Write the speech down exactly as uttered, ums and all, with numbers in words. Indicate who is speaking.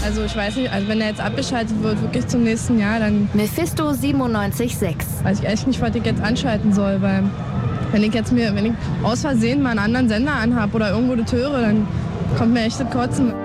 Speaker 1: Also ich weiß nicht, also wenn er jetzt abgeschaltet wird, wirklich zum nächsten Jahr, dann...
Speaker 2: Mephisto siebenundneunzig Komma sechs.
Speaker 1: Weiß ich echt nicht, was ich jetzt anschalten soll, weil wenn ich jetzt mir, wenn ich aus Versehen mal einen anderen Sender anhab oder irgendwo das höre, dann kommt mir echt das Kotzen.